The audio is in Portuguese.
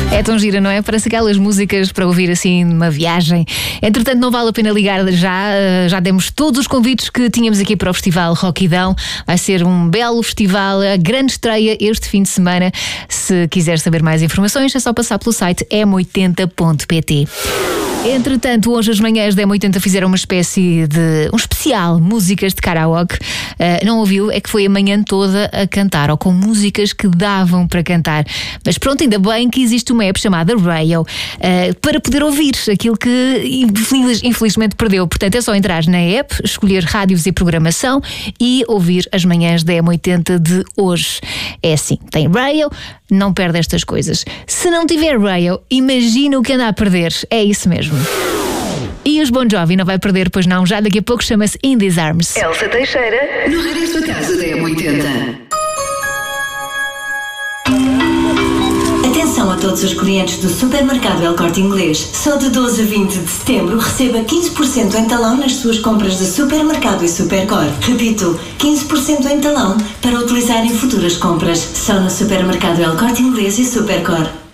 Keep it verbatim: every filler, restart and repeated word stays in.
É tão gira, não é? Parece aquelas músicas para ouvir assim numa viagem. Entretanto, não vale a pena ligar já. Já demos todos os convites que tínhamos aqui para o Festival Rockidão. Vai ser um belo festival, a grande estreia este fim de semana. Se quiser saber mais informações, é só passar pelo site m oitenta ponto pt. Entretanto, hoje as manhãs da M oitenta fizeram uma espécie de um especial músicas de karaoke. Uh, não ouviu? É que foi a manhã toda a cantar, ou com músicas que davam para cantar. Mas pronto, ainda bem que existe uma app chamada Rayo uh, para poder ouvir aquilo que infeliz, infelizmente perdeu. Portanto, é só entrar na app, escolher rádios e programação e ouvir as manhãs da M oitenta de hoje. É assim, tem Rayo, não perde estas coisas. Se não tiver Rayo, imagina o que anda a perder. É isso mesmo. E os Bon Jovi não vai perder, pois não, já daqui a pouco chama-se In These Arms. Elsa Teixeira, no regresso a casa da M oitenta. Atenção a todos os clientes do Supermercado El Corte Inglês. Só de doze a vinte de setembro receba quinze por cento em talão nas suas compras de supermercado e Supercor. Repito, quinze por cento em talão para utilizar em futuras compras. Só no Supermercado El Corte Inglês e Supercor.